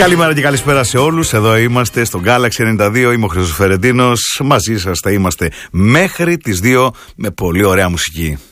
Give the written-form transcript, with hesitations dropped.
Καλημέρα και καλησπέρα σε όλους. Εδώ είμαστε στο Galaxy 92. Είμαι ο Χρήστος Φερεντίνος. Μαζί σας θα είμαστε μέχρι τις 2 με πολύ ωραία μουσική.